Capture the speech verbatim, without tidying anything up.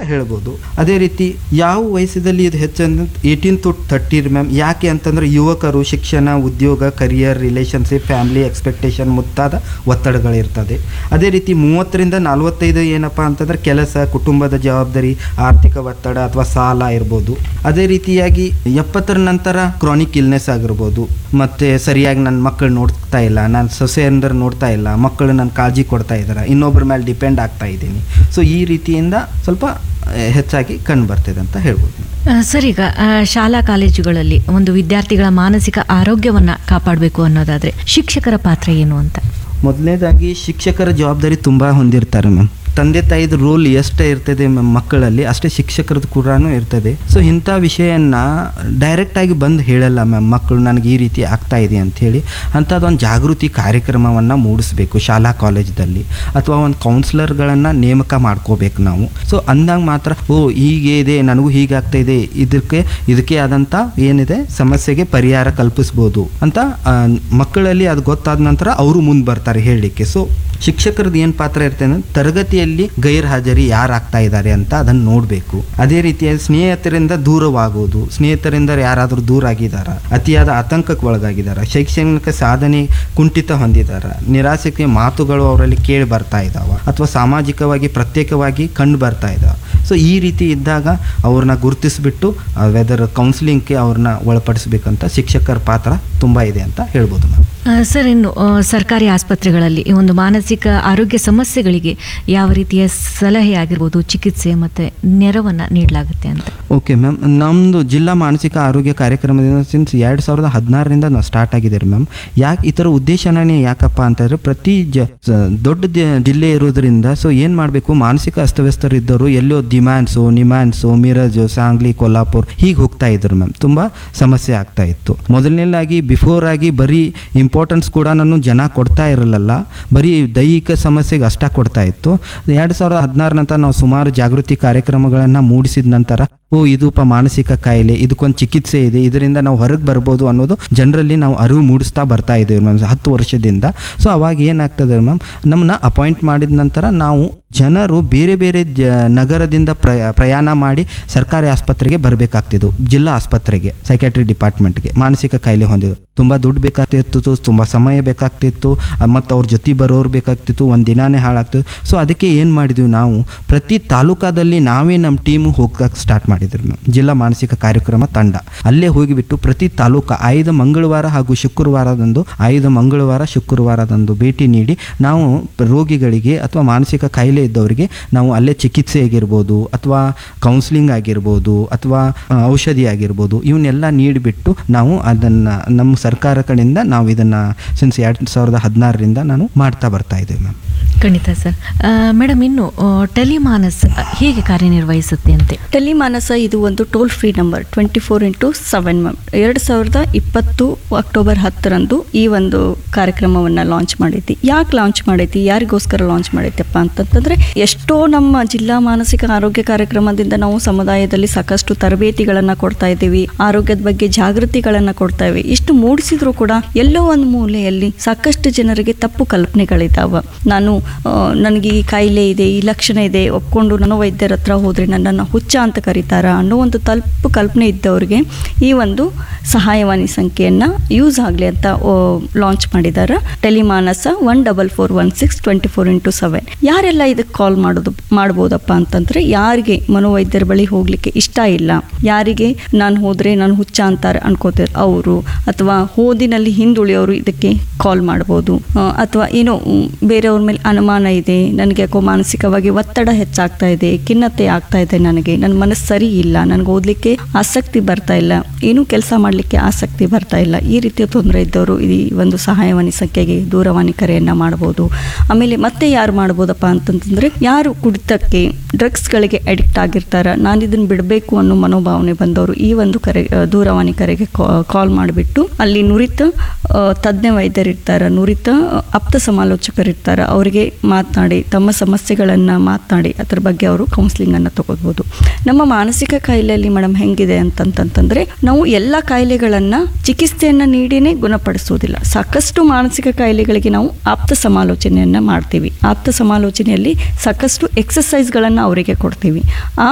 ಹೇಳ್ಬೋದು. ಅದೇ ರೀತಿ ಯಾವ ವಯಸ್ಸದಲ್ಲಿ ಇದು ಹೆಚ್ಚಂದ್ರೆ ಏಯ್ಟೀನ್ ಟು ತರ್ಟಿ ಮ್ಯಾಮ್. ಯಾಕೆ ಅಂತಂದ್ರೆ ಯುವಕರು ಶಿಕ್ಷಣ, ಉದ್ಯೋಗ, ಕರಿಯರ್, ರಿಲೇಷನ್ಶಿಪ್, ಫ್ಯಾಮಿಲಿ ಎಕ್ಸ್ಪೆಕ್ಟೇಷನ್ ಮುಂತಾದ ಒತ್ತಡಗಳಿರ್ತದೆ. ಅದೇ ರೀತಿ ಮೂವತ್ತರಿಂದ ನಲವತ್ತೈದು ಏನಪ್ಪ ಅಂತಂದ್ರೆ ಕೆಲಸ, ಕುಟುಂಬದ ಜವಾಬ್ದಾರಿ, ಆರ್ಥಿಕ ಒತ್ತಡ ಅಥವಾ ಸಾಲ ಇರ್ಬೋದು. ಅದೇ ರೀತಿಯಾಗಿ ಎಪ್ಪತ್ತರ ನಂತರ ಕ್ರಾನಿಕ್ ಇಲ್ನೆಸ್ ಆಗಿರ್ಬೋದು, ಮತ್ತು ಸರಿಯಾಗಿ ನನ್ನ ಮಕ್ಕಳು ನೋಡ್ತಾ ಇಲ್ಲ, ನಾನು ಸೊಸೆ ಅಂದ್ರೆ ನೋಡ್ತಾ ಇಲ್ಲ, ಮಕ್ಕಳು ನನ್ನ ಕಾಳಜಿ ಕೊಡ್ತಾ ಇದ್ದಾರೆ, ಇನ್ನೊಬ್ಬರ ಮೇಲೆ ಡಿಪೆಂಡ್ ಆಗ್ತಾ ಇದ್ದೀನಿ. ಸೊ ಈ ರೀತಿಯಿಂದ ಸ್ವಲ್ಪ ಹೆಚ್ಚಾಗಿ ಕಂಡು ಬರ್ತಿದೆ ಅಂತ ಹೇಳ್ಬೋದು. ಸರ್, ಈಗ ಶಾಲಾ ಕಾಲೇಜುಗಳಲ್ಲಿ ಒಂದು ವಿದ್ಯಾರ್ಥಿಗಳ ಮಾನಸಿಕ ಆರೋಗ್ಯವನ್ನು ಕಾಪಾಡಬೇಕು ಅನ್ನೋದಾದರೆ ಶಿಕ್ಷಕರ ಪಾತ್ರ ಏನು ಅಂತ? ಮೊದಲನೇದಾಗಿ ಶಿಕ್ಷಕರ ಜವಾಬ್ದಾರಿ ತುಂಬ ಹೊಂದಿರ್ತಾರೆ ಮ್ಯಾಮ್. ತಂದೆ ತಾಯಿದ ರೋಲ್ ಎಷ್ಟೇ ಇರ್ತದೆ ಮಕ್ಕಳಲ್ಲಿ, ಅಷ್ಟೇ ಶಿಕ್ಷಕರದ್ದು ಕೂಡ ಇರ್ತದೆ. ಸೊ ಇಂಥ ವಿಷಯನ ಡೈರೆಕ್ಟಾಗಿ ಬಂದು ಹೇಳಲ್ಲ ಮ್ಯಾಮ್, ಮಕ್ಕಳು ನನಗೆ ಈ ರೀತಿ ಆಗ್ತಾ ಇದೆ ಅಂಥೇಳಿ. ಅಂಥದ್ದೊಂದು ಜಾಗೃತಿ ಕಾರ್ಯಕ್ರಮವನ್ನು ಮೂಡಿಸ್ಬೇಕು ಶಾಲಾ ಕಾಲೇಜಲ್ಲಿ, ಅಥವಾ ಒಂದು ಕೌನ್ಸಿಲರ್ಗಳನ್ನು ನೇಮಕ ಮಾಡ್ಕೋಬೇಕು ನಾವು. ಸೊ ಅಂದಾಗ ಮಾತ್ರ ಓ ಹೀಗೆ ಇದೆ, ನನಗೂ ಹೀಗಾಗ್ತಾ ಇದೆ, ಇದಕ್ಕೆ ಇದಕ್ಕೆ ಆದಂಥ ಏನಿದೆ ಸಮಸ್ಯೆಗೆ ಪರಿಹಾರ ಕಲ್ಪಿಸ್ಬೋದು ಅಂತ ಮಕ್ಕಳಲ್ಲಿ ಅದು ಗೊತ್ತಾದ ನಂತರ ಅವರು ಮುಂದೆ ಬರ್ತಾರೆ ಹೇಳಲಿಕ್ಕೆ. ಸೊ ಶಿಕ್ಷಕರದ್ದು ಏನು ಪಾತ್ರ ಇರ್ತದೆ ಅಂದರೆ ತರಗತಿಯಲ್ಲಿ ಗೈರ್ ಹಾಜರಿ ಯಾರಾಗ್ತಾ ಇದ್ದಾರೆ ಅಂತ ಅದನ್ನು ನೋಡಬೇಕು. ಅದೇ ರೀತಿಯಾಗಿ ಸ್ನೇಹಿತರಿಂದ ದೂರವಾಗುವುದು, ಸ್ನೇಹಿತರಿಂದ ಯಾರಾದರೂ ದೂರ ಆಗಿದ್ದಾರ, ಅತಿಯಾದ ಆತಂಕಕ್ಕೆ ಒಳಗಾಗಿದ್ದಾರೆ, ಶೈಕ್ಷಣಿಕ ಸಾಧನೆ ಕುಂಠಿತ ಹೊಂದಿದ್ದಾರೆ, ನಿರಾಸಕ್ತಿಯ ಮಾತುಗಳು ಅವರಲ್ಲಿ ಕೇಳಿ ಬರ್ತಾ ಇದ್ದಾವೆ, ಅಥವಾ ಸಾಮಾಜಿಕವಾಗಿ ಪ್ರತ್ಯೇಕವಾಗಿ ಕಂಡು ಬರ್ತಾ ಇದ್ದಾವೆ. ಸೊ ಈ ರೀತಿ ಇದ್ದಾಗ ಅವ್ರನ್ನ ಗುರುತಿಸ್ಬಿಟ್ಟು ವೆದರ್ ಕೌನ್ಸಿಲಿಂಗ್ಗೆ ಅವ್ರನ್ನ ಒಳಪಡಿಸ್ಬೇಕಂತ ಶಿಕ್ಷಕರ ಪಾತ್ರ ತುಂಬ ಇದೆ ಅಂತ ಹೇಳ್ಬೋದು ನಾವು. ಸರ್, ಇನ್ನು ಸರ್ಕಾರಿ ಆಸ್ಪತ್ರೆಗಳಲ್ಲಿ ಈ ಒಂದು ಮಾನಸಿಕ ಆರೋಗ್ಯ ಸಮಸ್ಯೆಗಳಿಗೆ ಯಾವ ರೀತಿಯ ಸಲಹೆ ಆಗಿರ್ಬೋದು, ಚಿಕಿತ್ಸೆ ಮತ್ತು ನೆರವನ್ನು ನೀಡಲಾಗುತ್ತೆ ಅಂತ? ಓಕೆ ಮ್ಯಾಮ್, ನಮ್ಮದು ಜಿಲ್ಲಾ ಮಾನಸಿಕ ಆರೋಗ್ಯ ಕಾರ್ಯಕ್ರಮದಿಂದ ಸಿನ್ಸ್ ಎರಡು ಸಾವಿರದ ಹದಿನಾರರಿಂದ ನಾವು ಸ್ಟಾರ್ಟ್ ಆಗಿದ್ದೀರಿ ಮ್ಯಾಮ್. ಯಾಕೆ ಈ ಥರ ಉದ್ದೇಶನೇ ಯಾಕಪ್ಪ ಅಂತಂದರೆ ಪ್ರತಿ ಜ ದೊಡ್ಡ ಜಿಲ್ಲೆ ಇರೋದ್ರಿಂದ ಸೊ ಏನು ಮಾಡಬೇಕು, ಮಾನಸಿಕ ಅಸ್ತವ್ಯಸ್ತರಿದ್ದರು ಎಲ್ಲೋ ದಿಮ್ಯಾನ್ಸು, ನಿಮ್ಯಾನ್ಸು, ಮಿರಜು, ಸಾಂಗ್ಲಿ, ಕೊಲ್ಲಾಪುರ್ ಹೀಗೆ ಹೋಗ್ತಾ ಇದ್ರು ಮ್ಯಾಮ್. ತುಂಬ ಸಮಸ್ಯೆ ಆಗ್ತಾ ಇತ್ತು. ಮೊದಲನೇದಾಗಿ ಬಿಫೋರ್ ಆಗಿ ಬರೀ ಇಂಪಾರ್ಟೆನ್ಸ್ ಕೂಡ ನಾನು ಜನ ಕೊಡ್ತಾ ಇರಲಿಲ್ಲ, ಬರೀ ದೈಹಿಕ ಸಮಸ್ಯೆಗೆ ಅಷ್ಟ ಕೊಡ್ತಾ ಇತ್ತು. ಎರಡು ಸಾವಿರದ ಹದಿನಾರ ನಂತರ ನಾವು ಸುಮಾರು ಜಾಗೃತಿ ಕಾರ್ಯಕ್ರಮಗಳನ್ನು ಮೂಡಿಸಿದ ನಂತರ ಓ ಇದೂಪ ಮಾನಸಿಕ ಕಾಯಿಲೆ, ಇದಕ್ಕೊಂದು ಚಿಕಿತ್ಸೆ ಇದೆ, ಇದರಿಂದ ನಾವು ಹೊರಗೆ ಬರ್ಬೋದು ಅನ್ನೋದು ಜನರಲ್ಲಿ ನಾವು ಅರಿವು ಮೂಡಿಸ್ತಾ ಬರ್ತಾ ಇದ್ದೇವೆ ಮ್ಯಾಮ್ ಹತ್ತು ವರ್ಷದಿಂದ. ಸೊ ಅವಾಗ ಏನಾಗ್ತದೆ ಮ್ಯಾಮ್, ನಮ್ಮನ್ನ ಅಪಾಯಿಂಟ್ ಮಾಡಿದ ನಂತರ ನಾವು ಜನರು ಬೇರೆ ಬೇರೆ ಜ ನಗರದಿಂದ ಪ್ರಯ ಪ್ರಯಾಣ ಮಾಡಿ ಸರ್ಕಾರಿ ಆಸ್ಪತ್ರೆಗೆ ಬರಬೇಕಾಗ್ತಿದ್ದು, ಜಿಲ್ಲಾ ಆಸ್ಪತ್ರೆಗೆ, ಸೈಕ್ಯಾಟ್ರಿ ಡಿಪಾರ್ಟ್ಮೆಂಟ್ಗೆ. ಮಾನಸಿಕ ಕಾಯಿಲೆ ಹೊಂದಿದ್ದು ತುಂಬ ದುಡ್ಡು ಬೇಕಾಗ್ತಿತ್ತು, ತುಂಬ ಸಮಯ ಬೇಕಾಗ್ತಿತ್ತು, ಮತ್ತು ಅವ್ರ ಜೊತೆ ಬರೋರು ಬೇಕಾಗ್ತಿತ್ತು, ಒಂದು ದಿನಾನೇ ಹಾಳಾಗ್ತಿತ್ತು. ಸೊ ಅದಕ್ಕೆ ಏನು ಮಾಡಿದ್ವಿ ನಾವು, ಪ್ರತಿ ತಾಲೂಕಾದಲ್ಲಿ ನಾವೇ ನಮ್ಮ ಟೀಮು ಹೋಗಕ್ಕೆ ಸ್ಟಾರ್ಟ್ ಮಾಡಿದ್ರು ನಾವು, ಜಿಲ್ಲಾ ಮಾನಸಿಕ ಕಾರ್ಯಕ್ರಮ ತಂಡ. ಅಲ್ಲೇ ಹೋಗಿಬಿಟ್ಟು ಪ್ರತಿ ತಾಲೂಕು ಐದು ಮಂಗಳವಾರ ಹಾಗೂ ಶುಕ್ರವಾರದಂದು ಐದು ಮಂಗಳವಾರ ಶುಕ್ರವಾರದಂದು ಭೇಟಿ ನೀಡಿ ನಾವು ರೋಗಿಗಳಿಗೆ ಅಥವಾ ಮಾನಸಿಕ ಕಾಯಿಲೆ ಇದ್ದವರಿಗೆ ನಾವು ಅಲ್ಲೇ ಚಿಕಿತ್ಸೆ ಆಗಿರ್ಬೋದು, ಅಥವಾ ಕೌನ್ಸಿಲಿಂಗ್ ಆಗಿರ್ಬೋದು, ಅಥವಾ ಔಷಧಿ ಆಗಿರ್ಬೋದು, ಇವನ್ನೆಲ್ಲ ನೀಡಿಬಿಟ್ಟು ನಾವು ಅದನ್ನು ನಮ್ಮ ಸರ್ಕಾರ ಕಡೆಯಿಂದ ನಾವು ಇದನ್ನು ಸಿನ್ಸ್ ಎರಡು ಸಾವಿರದ ಹದಿನಾರರಿಂದ ನಾನು ಮಾಡ್ತಾ ಬರ್ತಾ ಇದ್ದೇವೆ ಮ್ಯಾಮ್. ಖಂಡಿತ ಸರ್. ಮೇಡಮ್, ಇನ್ನು ಟೆಲಿಮಾನಸ್ ಹೇಗೆ ಕಾರ್ಯನಿರ್ವಹಿಸುತ್ತೆ ಅಂತೆ? ಟೆಲಿಮಾನಸ ಇದು ಒಂದು toll free number, twenty four into seven ma'am. ಎರಡು ಸಾವಿರದ ಇಪ್ಪತ್ತು ಅಕ್ಟೋಬರ್ ಹತ್ತರಂದು ಈ ಒಂದು ಕಾರ್ಯಕ್ರಮವನ್ನು ಲಾಂಚ್ ಮಾಡೈತಿ. ಯಾಕೆ ಲಾಂಚ್ ಮಾಡೈತಿ, ಯಾರಿಗೋಸ್ಕರ ಲಾಂಚ್ ಮಾಡೈತಪ್ಪ ಅಂತಂತಂದರೆ, ಎಷ್ಟೋ ನಮ್ಮ ಜಿಲ್ಲಾ ಮಾನಸಿಕ ಆರೋಗ್ಯ ಕಾರ್ಯಕ್ರಮದಿಂದ ನಾವು ಸಮುದಾಯದಲ್ಲಿ ಸಾಕಷ್ಟು ತರಬೇತಿಗಳನ್ನು ಕೊಡ್ತಾ ಇದ್ದೀವಿ, ಆರೋಗ್ಯದ ಬಗ್ಗೆ ಜಾಗೃತಿಗಳನ್ನು ಕೊಡ್ತಾ ಇದ್ದೀವಿ. ಇಷ್ಟು ಮೂಡಿಸಿದ್ರು ಕೂಡ ಎಲ್ಲೋ ಒಂದು ಮೂಲೆಯಲ್ಲಿ ಸಾಕಷ್ಟು ಜನರಿಗೆ ತಪ್ಪು ಕಲ್ಪನೆಗಳಿದ್ದಾವೆ. ನಾನು ನನಗೆ ಈ ಕಾಯಿಲೆ ಇದೆ, ಈ ಲಕ್ಷಣ ಇದೆ, ಒಪ್ಕೊಂಡು ನಾನು ವೈದ್ಯರ ಹತ್ರ ಹೋದರೆ ನನ್ನನ್ನು ಹುಚ್ಚ ಅಂತ ಕರೀತಾರ ಅನ್ನೋ ಒಂದು ತಪ್ಪು ಕಲ್ಪನೆ ಇದ್ದವ್ರಿಗೆ ಈ ಒಂದು ಸಹಾಯವಾಣಿ ಸಂಖ್ಯೆಯನ್ನು ಯೂಸ್ ಆಗಲಿ ಅಂತ ಲಾಂಚ್ ಮಾಡಿದ್ದಾರೆ. Telemanas one double four one six twenty four into seven. ಯಾರೆಲ್ಲ ಇದಕ್ಕೆ ಕಾಲ್ ಮಾಡೋದು ಮಾಡ್ಬೋದಪ್ಪ ಅಂತಂದರೆ, ಯಾರಿಗೆ ಮನೋವೈದ್ಯರ ಬಳಿ ಹೋಗಲಿಕ್ಕೆ ಇಷ್ಟ ಇಲ್ಲ, ಯಾರಿಗೆ ನಾನು ಹೋದರೆ ನಾನು ಹುಚ್ಚ ಅಂತಾರೆ ಅನ್ಕೋತಾರೆ ಅವರು, ಅಥವಾ ಓದಿನಲ್ಲಿ ಹಿಂದುಳಿಯೋರು ಇದಕ್ಕೆ ಕಾಲ್ ಮಾಡ್ಬೋದು. ಅಥವಾ ಏನೋ ಬೇರೆಯವ್ರ ಮೇಲೆ ಅನುಮಾನ ಇದೆ, ನನಗೆ ಯಾಕೋ ಮಾನಸಿಕವಾಗಿ ಒತ್ತಡ ಹೆಚ್ಚಾಗ್ತಾ ಇದೆ, ಖಿನ್ನತೆ ಆಗ್ತಾ ಇದೆ, ನನಗೆ ನನ್ನ ಮನಸ್ಸು ಸರಿ ಇಲ್ಲ, ನನಗೆ ಓದಲಿಕ್ಕೆ ಆಸಕ್ತಿ ಬರ್ತಾ ಇಲ್ಲ, ಏನೂ ಕೆಲಸ ಮಾಡಲಿಕ್ಕೆ ಆಸಕ್ತಿ ಬರ್ತಾ ಇಲ್ಲ, ಈ ರೀತಿಯ ತೊಂದರೆ ಇದ್ದವರು ಈ ಒಂದು ಸಹಾಯವಾಣಿ ಸಂಖ್ಯೆಗೆ ದೂರವಾಣಿ ಕರೆಯನ್ನು ಮಾಡ್ಬೋದು. ಆಮೇಲೆ ಮತ್ತೆ ಯಾರು ಮಾಡ್ಬೋದಪ್ಪ ಅಂತಂತಂದರೆ, ಯಾರು ಕುಡಿತಕ್ಕೆ ಡ್ರಗ್ಸ್ಗಳಿಗೆ ಅಡಿಕ್ಟ್ ಆಗಿರ್ತಾರೆ, ನಾನು ಇದನ್ನು ಬಿಡಬೇಕು ಅನ್ನೋ ಮನೋಭಾವನೆ ಬಂದವರು ಈ ಒಂದು ಕರೆ ದೂರವಾಣಿ ಕರೆಗೆ ಕಾಲ್ ಮಾಡಿಬಿಟ್ಟು ಅಲ್ಲಿ ನುರಿತ ತಜ್ಞ ವೈದ್ಯರಿರ್ತಾರೆ, ನುರಿತ ಆಪ್ತ ಸಮಾಲೋಚಕರಿರ್ತಾರೆ, ಅವರಿಗೆ ಮಾತನಾಡಿ ತಮ್ಮ ಸಮಸ್ಯೆಗಳನ್ನು ಮಾತನಾಡಿ ಅದ್ರ ಬಗ್ಗೆ ಅವರು ಕೌನ್ಸಿಲಿಂಗನ್ನು ತಗೋಬೋದು. ನಮ್ಮ ಮಾನಸಿಕ ಕಾಯಿಲೆಯಲ್ಲಿ ಮೇಡಮ್ ಹೆಂಗಿದೆ ಅಂತಂತಂದರೆ, ನಾವು ಎಲ್ಲ ಕಾಯಿಲೆಗಳನ್ನು ಚಿಕಿತ್ಸೆಯನ್ನು ನೀಡಿನೇ ಗುಣಪಡಿಸೋದಿಲ್ಲ. ಸಾಕಷ್ಟು ಮಾನಸಿಕ ಕಾಯಿಲೆಗಳಿಗೆ ನಾವು ಆಪ್ತ ಸಮಾಲೋಚನೆಯನ್ನು ಮಾಡ್ತೀವಿ. ಆಪ್ತ ಸಮಾಲೋಚನೆಯಲ್ಲಿ ಸಾಕಷ್ಟು ಎಕ್ಸಸೈಸ್ಗಳನ್ನು ಅವರಿಗೆ ಕೊಡ್ತೀವಿ. ಆ